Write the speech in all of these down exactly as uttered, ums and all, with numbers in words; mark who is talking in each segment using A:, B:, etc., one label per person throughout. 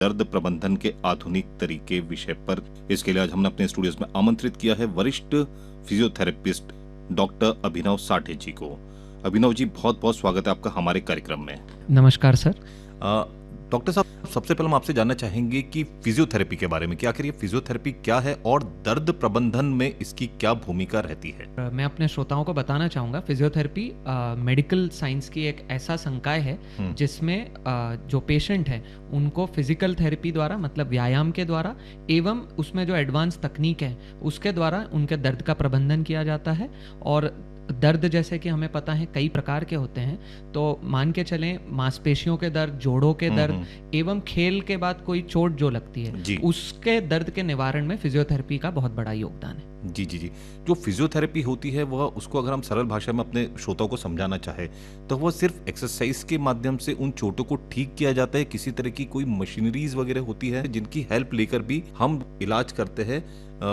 A: दर्द प्रबंधन के आधुनिक तरीके विषय पर। इसके लिए आज हमने अपने स्टूडियोज में आमंत्रित किया है वरिष्ठ फिजियोथेरेपिस्ट डॉक्टर अभिनव साठे जी को। अभिनव जी, बहुत बहुत स्वागत है आपका हमारे कार्यक्रम में।
B: नमस्कार सर।
A: डॉक्टर साहब, सबसे पहले हम आपसे जानना चाहेंगे कि फिजियोथेरेपी के बारे में, कि आखिर ये फिजियोथेरेपी क्या है और दर्द प्रबंधन में इसकी क्या भूमिका रहती है।
B: मैं अपने श्रोताओं को बताना चाहूँगा, फिजियोथेरेपी मेडिकल साइंस की एक ऐसा संकाय है जिसमें आ, जो पेशेंट है उनको फिजिकल थेरेपी द्वारा, मतलब व्यायाम के द्वारा एवं उसमें जो एडवांस तकनीक है उसके द्वारा उनके दर्द का प्रबंधन किया जाता है। और दर्द जैसे कि हमें पता है कई प्रकार के होते हैं, तो मान के चलें मांसपेशियों के दर्द, जोड़ों के दर्द एवं खेल के बाद कोई चोट जो लगती है उसके दर्द के निवारण में फिजियोथेरेपी का बहुत बड़ा योगदान है।
A: जी जी जी जो फिजियोथेरेपी होती है वह, उसको अगर हम सरल भाषा में अपने श्रोताओं को समझाना चाहे तो वह सिर्फ एक्सरसाइज के माध्यम से उन चोटों को ठीक किया जाता है, किसी तरह की कोई मशीनरीज वगैरह होती है जिनकी हेल्प लेकर भी हम इलाज करते हैं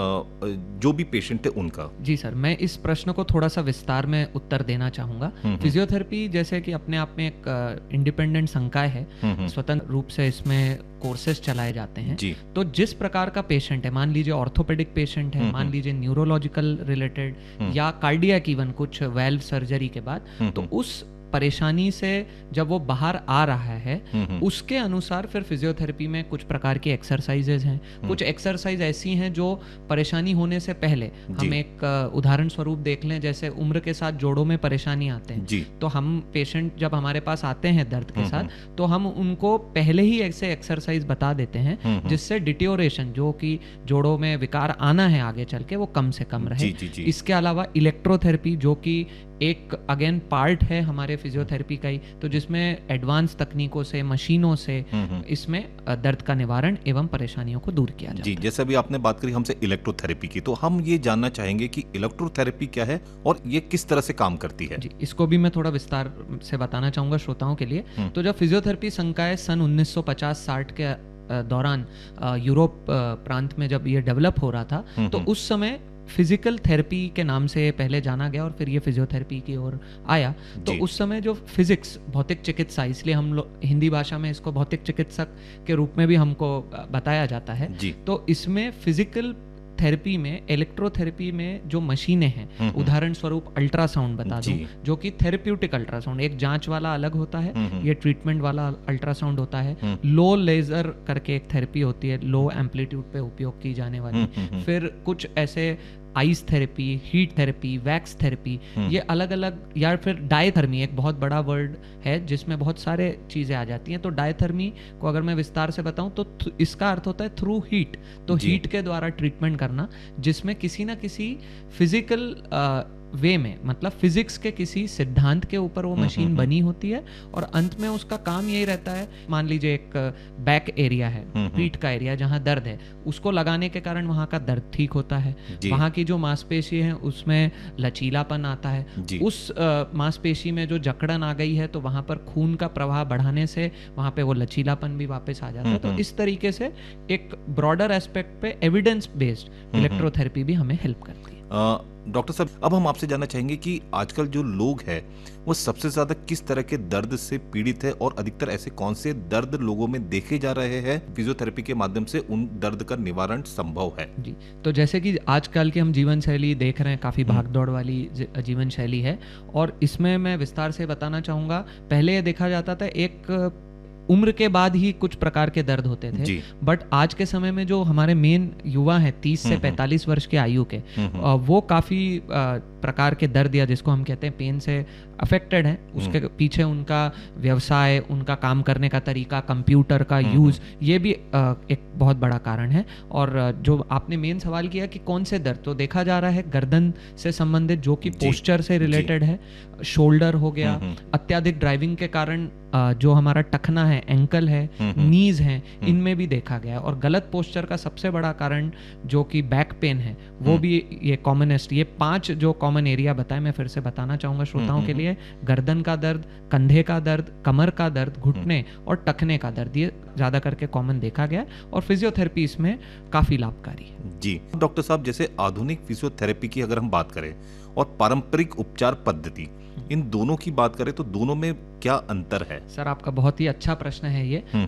A: जो भी पेशेंट है उनका।
B: जी सर, मैं इस प्रश्न को थोड़ा सा विस्तार में उत्तर देना चाहूँगा। फिजियोथेरेपी जैसे कि अपने आप में एक इंडिपेंडेंट संकाय है, स्वतंत्र रूप से इसमें कोर्सेज चलाए जाते हैं। तो जिस प्रकार का पेशेंट है, मान लीजिए ऑर्थोपेडिक पेशेंट है, मान लीजिए न्यूरोलॉजिकल रिलेटेड या कार्डियक इवन कुछ वेल्व सर्जरी के बाद, तो उस परेशानी से जब वो बाहर आ रहा है उसके अनुसार फिर फिजियोथेरेपी में कुछ प्रकार की एक्सरसाइजेज हैं। कुछ एक्सरसाइज ऐसी हैं जो परेशानी होने से पहले, हम एक उदाहरण स्वरूप देख लें, जैसे उम्र के साथ जोड़ों में परेशानी आते हैं, तो हम पेशेंट जब हमारे पास आते हैं दर्द के साथ, तो हम उनको पहले ही ऐसे एक्सरसाइज बता देते हैं जिससे डिटोरेशन, जो कि जोड़ों में विकार आना है आगे चल के, वो कम से कम रहे। इसके अलावा इलेक्ट्रोथेरेपी, जो कि एक अगेन पार्ट है हमारे फिजियोथेरेपी का ही, तो जिसमें एडवांस तकनीकों से, मशीनों से इसमें दर्द का निवारण एवं परेशानियों को दूर किया जाता है।
A: जी, जैसे अभी आपने बात करी हमसे इलेक्ट्रोथेरेपी की, तो हम ये जानना चाहेंगे कि इलेक्ट्रोथेरेपी क्या है और ये किस तरह से काम करती है।
B: जी, इसको भी मैं थोड़ा विस्तार से बताना चाहूंगा श्रोताओं के लिए। तो जब फिजियोथेरेपी संकाय सन उन्नीस सौ पचास साठ के दौरान यूरोप प्रांत में जब ये डेवलप हो रहा था, तो उस समय फिजिकल थेरेपी के नाम से पहले जाना गया और फिर ये फिजियोथेरेपी की ओर आया। तो उस समय जो फिजिक्स, भौतिक चिकित्सा, इसलिए हम लोग हिंदी भाषा में इसको भौतिक चिकित्सक के रूप में भी हमको बताया जाता है। तो इसमें फिजिकल थेरेपी में, इलेक्ट्रोथेरेपी में जो मशीनें हैं, उदाहरण स्वरूप अल्ट्रासाउंड बता दूं, जो कि थेरेप्यूटिक अल्ट्रासाउंड, एक जांच वाला अलग होता है, ये ट्रीटमेंट वाला अल्ट्रासाउंड होता है। लो लेजर करके एक थेरेपी होती है, लो एम्पलीट्यूड पे उपयोग की जाने वाली। फिर कुछ ऐसे ice therapy, heat therapy, wax therapy, ये अलग अलग, या फिर डायथर्मी, एक बहुत बड़ा वर्ड है जिसमें बहुत सारे चीज़ें आ जाती हैं। तो डायथर्मी को अगर मैं विस्तार से बताऊं तो इसका अर्थ होता है थ्रू हीट, तो हीट के द्वारा ट्रीटमेंट करना, जिसमें किसी ना किसी फिजिकल वे में, मतलब फिजिक्स के किसी सिद्धांत के ऊपर वो मशीन बनी होती है और अंत में उसका काम यही रहता है, मान लीजिए एक बैक एरिया है, पीठ का एरिया जहाँ दर्द है, उसको लगाने के कारण वहाँ का दर्द ठीक होता है। वहाँ की जो मांसपेशी है उसमें लचीलापन आता है, उस मांसपेशी में जो जकड़न आ गई है तो वहाँ पर खून का प्रवाह बढ़ाने से वहाँ पे वो लचीलापन भी वापस आ जाता है। तो इस तरीके से एक ब्रॉडर एस्पेक्ट पे एविडेंस बेस्ड इलेक्ट्रोथेरेपी भी हमें हेल्प करती है।
A: डॉक्टर साहब, अब हम आपसे जानना चाहेंगे कि आजकल जो लोग हैं वो सबसे ज्यादा किस तरह के दर्द से पीड़ित है और अधिकतर ऐसे कौन से दर्द लोगों में देखे जा रहे हैं, फिजियोथेरेपी के माध्यम से उन दर्द का निवारण संभव है।
B: जी, तो जैसे कि आजकल की हम जीवन शैली देख रहे हैं, काफी भागदौड़ वाली जीवन शैली है, और इसमें मैं विस्तार से बताना चाहूंगा। पहले ये देखा जाता था एक उम्र के बाद ही कुछ प्रकार के दर्द होते थे, बट आज के समय में जो हमारे मेन युवा हैं तीस से पैंतालीस वर्ष के आयु के, वो काफी प्रकार के दर्द, या जिसको हम कहते हैं पेन से अफेक्टेड हैं। उसके पीछे उनका व्यवसाय, उनका काम करने का तरीका, कंप्यूटर का यूज, ये भी एक बहुत बड़ा कारण है। और जो आपने मेन सवाल किया कि कौन से दर्द, तो देखा जा रहा है गर्दन से संबंधित, जो कि पोस्चर से रिलेटेड है, शोल्डर हो गया, अत्याधिक ड्राइविंग के कारण जो हमारा टखना है, एंकल है, नीज है, इनमें भी देखा गया। और गलत पोस्चर का सबसे बड़ा कारण जो कि बैक पेन है, वो भी ये कॉमनेस्ट, ये पांच जो कॉमन एरिया बताए, मैं फिर से बताना चाहूंगा श्रोताओं के लिए। गर्दन का दर्द, कंधे का दर्द, कमर का दर्द, घुटने और टखने का दर्द, ये ज्यादा करके कॉमन देखा गया और फिजियोथेरेपी इसमें काफी लाभकारी है।
A: जी डॉक्टर साहब, जैसे आधुनिक फिजियोथेरेपी की अगर हम बात करें और पारंपरिक उपचार पद्धति, इन दोनों की बात करें तो दोनों में क्या अंतर है?
B: सर, आपका बहुत ही अच्छा प्रश्न है ये। आ,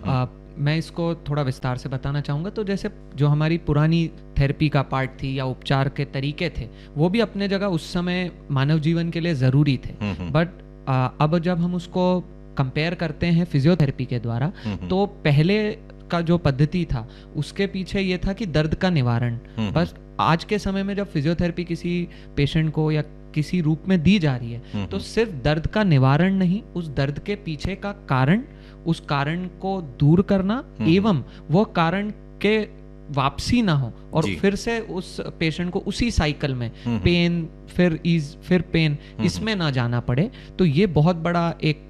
B: मैं इसको थोड़ा विस्तार से बताना चाहूँगा। तो जैसे जो हमारी पुरानी थेरेपी का पार्ट थी या उपचार के तरीके थे, वो भी अपने जगह उस समय मानव जीवन के लिए ज़रूरी थे, बट अब जब हम उसको कंपेयर करते हैं फिजियोथेरेपी के द्वारा, तो पहले का जो पद्धति था उसके पीछे ये था कि दर्द का निवारण। बस आज के समय में जब फिजियोथेरेपी किसी पेशेंट को या किसी रूप में दी जा रही है, तो सिर्फ दर्द का निवारण नहीं, उस दर्द के पीछे का कारण, उस कारण को दूर करना एवं वो कारण के वापसी ना हो और फिर से उस पेशेंट को उसी साइकिल में पेन फिर ईज फिर पेन इसमें ना जाना पड़े। तो ये बहुत बड़ा एक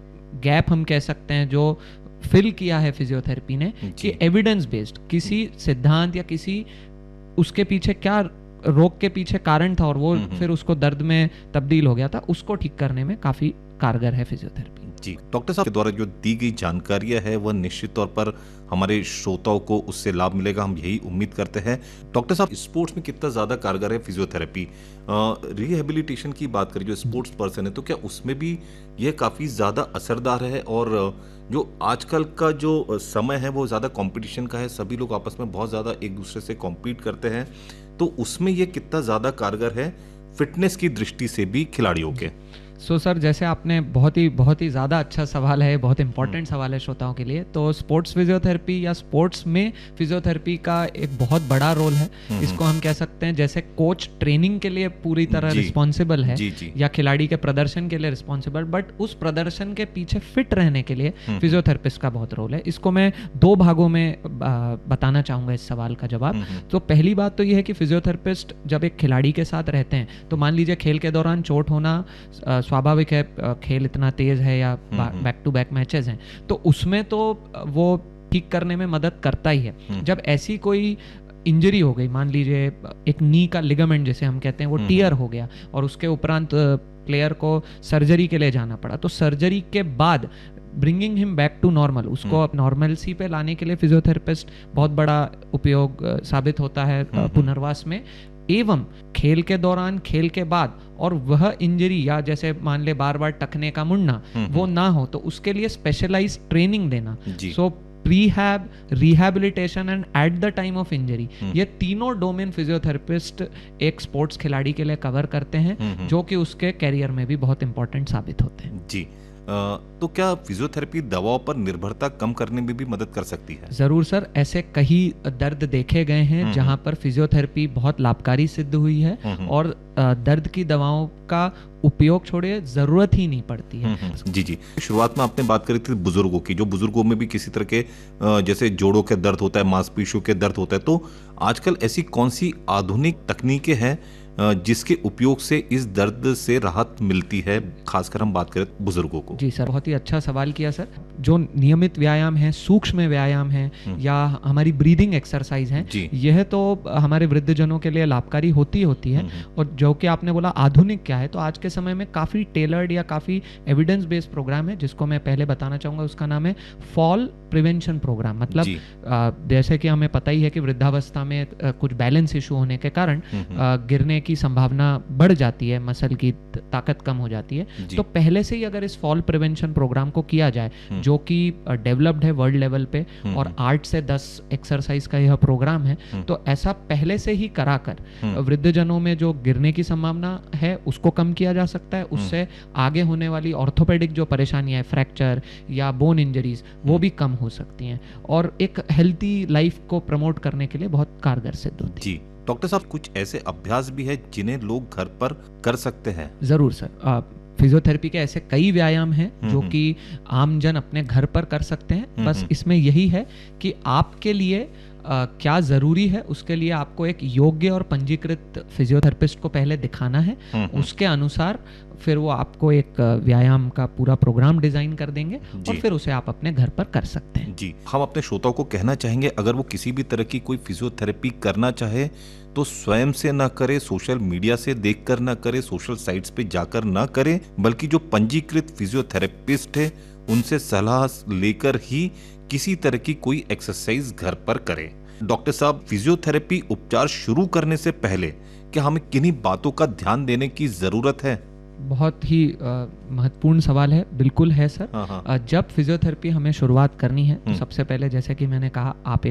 B: गैप हम कह सकते हैं जो फिल किया है फिजियोथेरेपी ने, कि एविडेंस बेस्ड किसी सिद्धांत या किसी उसके पीछे क्या रोग के पीछे कारण था और वो फिर उसको दर्द में तब्दील हो गया था, उसको ठीक करने में काफी कारगर है फिजियोथेरेपी।
A: जी, डॉक्टर साहब के द्वारा जो दी गई जानकारियां है वह निश्चित तौर पर हमारे श्रोताओं को उससे लाभ मिलेगा, हम यही उम्मीद करते हैं। डॉक्टर साहब, स्पोर्ट्स में कितना ज्यादा कारगर है फिजियोथेरेपी? रिहेबिलिटेशन की बात करें, जो स्पोर्ट्स पर्सन है, तो क्या उसमें भी यह काफी ज्यादा असरदार है? और जो आजकल का जो समय है वो ज्यादा कंपटीशन का है, सभी लोग आपस में बहुत ज्यादा एक दूसरे से कॉम्पीट करते हैं, तो उसमें ये कितना ज्यादा कारगर है फिटनेस की दृष्टि से भी खिलाड़ियों के?
B: सो so, सर जैसे आपने बहुत ही बहुत ही ज़्यादा अच्छा सवाल है, बहुत इंपॉर्टेंट सवाल है श्रोताओं के लिए। तो स्पोर्ट्स फिजियोथेरेपी या स्पोर्ट्स में फिजियोथेरेपी का एक बहुत बड़ा रोल है। इसको हम कह सकते हैं जैसे कोच ट्रेनिंग के लिए पूरी तरह रिस्पॉन्सिबल है, जी, जी. या खिलाड़ी के प्रदर्शन के लिए रिस्पॉन्सिबल, बट उस प्रदर्शन के पीछे फिट रहने के लिए फिजियोथेरेपिस्ट का बहुत रोल है। इसको मैं दो भागों में बताना चाहूँगा इस सवाल का जवाब। तो पहली बात तो ये है कि फिजियोथेरेपिस्ट जब एक खिलाड़ी के साथ रहते हैं, तो मान लीजिए खेल के दौरान चोट होना स्वाभाविक है, खेल इतना तेज है या बैक टू बैक मैचेस हैं, तो उसमें तो वो ठीक करने में मदद करता ही है। जब ऐसी कोई इंजरी हो गई, मान लीजिए एक नी का लिगामेंट जिसे हम कहते हैं वो टियर हो गया और उसके उपरांत प्लेयर को सर्जरी के लिए जाना पड़ा, तो सर्जरी के बाद bringing him back to normal, उसको नॉर्मलसी पे लाने के लिए फिजियोथेरेपिस्ट बहुत बड़ा उपयोग साबित होता है पुनर्वास में। एवं खेल के दौरान, खेल के बाद, और वह इंजरी या जैसे मान ले बार बार टकने का मुड़ना वो ना हो, तो उसके लिए स्पेशलाइज्ड ट्रेनिंग देना। सो प्रीहैब, rehabilitation and at the time of injury, ये तीनों डोमेन फिजियोथेरेपिस्ट एक स्पोर्ट्स खिलाड़ी के लिए कवर करते हैं, जो कि उसके कैरियर में भी बहुत इंपॉर्टेंट साबित होते हैं।
A: जी, आ, तो क्या फिजियोथेरेपी दवाओं पर निर्भरता कम करने में भी मदद कर सकती है?
B: जरूर सर, ऐसे कई दर्द देखे गए हैं जहां पर फिजियोथेरेपी बहुत लाभकारी सिद्ध हुई है और दर्द की दवाओं का उपयोग छोड़िए जरूरत ही नहीं पड़ती है।
A: जी जी, शुरुआत में आपने बात करी थी बुजुर्गों की, जो बुजुर्गों में भी किसी तरह के जैसे जोड़ों के दर्द होता है, मांसपेशियों के दर्द होता है, तो आजकल ऐसी कौन सी आधुनिक तकनीकें हैं जिसके उपयोग से इस दर्द से राहत मिलती है, खासकर हम बात करें बुजुर्गों को?
B: जी सर, बहुत ही अच्छा सवाल किया सर। जो नियमित व्यायाम है, सूक्ष्म व्यायाम है या हमारी ब्रीदिंग एक्सरसाइज है, यह तो हमारे वृद्धजनों के लिए लाभकारी होती होती है। और जो कि आपने बोला आधुनिक क्या है, तो आज के समय में काफ़ी टेलर्ड या काफ़ी एविडेंस बेस्ड प्रोग्राम है, जिसको मैं पहले बताना चाहूँगा। उसका नाम है फॉल प्रिवेंशन प्रोग्राम। मतलब आ, जैसे कि हमें पता ही है कि वृद्धावस्था में आ, कुछ बैलेंस इशू होने के कारण आ, गिरने की संभावना बढ़ जाती है, मसल की ताकत कम हो जाती है। तो पहले से ही अगर इस फॉल प्रिवेंशन प्रोग्राम को किया जाए, जो कि डेवलप्ड है वर्ल्ड लेवल पे और आठ से दस एक्सरसाइज का यह प्रोग्राम है, तो ऐसा पहले से ही कराकर वृद्धजनों में जो गिरने की संभावना है उसको कम किया जा सकता है। उससे आगे होने वाली ऑर्थोपेडिक जो परेशानियां है, फ्रैक्चर या बोन इंजरीज, वो भी कम हो सकती हैं और एक हेल्थी लाइफ को प्रमोट करने के लिए बहुत कारगर सिद्ध होती है।
A: डॉक्टर साहब, कुछ ऐसे अभ्यास भी है जिन्हें लोग घर पर कर सकते हैं?
B: जरूर सर, आप फिजियोथेरेपी के ऐसे कई व्यायाम हैं जो कि आमजन अपने घर पर कर सकते हैं। बस इसमें यही है कि आपके लिए आ, क्या ज़रूरी है, उसके लिए आपको एक योग्य और पंजीकृत फिजियोथेरेपिस्ट को पहले दिखाना है। उसके अनुसार फिर वो आपको एक व्यायाम का पूरा प्रोग्राम डिजाइन कर देंगे और फिर उसे आप अपने घर पर कर सकते हैं।
A: जी, हम अपने श्रोताओं को कहना चाहेंगे, अगर वो किसी भी तरह की कोई फिजियोथेरेपी करना चाहे तो स्वयं से ना करे, सोशल मीडिया से देखकर ना करे, सोशल साइट्स पे जाकर ना करे, बल्कि जो पंजीकृत फिजियोथेरेपिस्ट है उनसे सलाह लेकर ही किसी तरह की कोई एक्सरसाइज घर पर करें। डॉक्टर साहब, फिजियोथेरेपी उपचार शुरू करने से पहले क्या हमें किन्हीं बातों का ध्यान देने की जरूरत है?
B: बहुत ही अ, महत्वपूर्ण सवाल है। बिल्कुल है सर।
A: हाँ, हाँ।
B: अ, जब फिजियोथेरेपी हमें शुरुआत करनी है तो
A: हम्म।
B: सबसे पहले जैसे कि मैंने कहा आप एक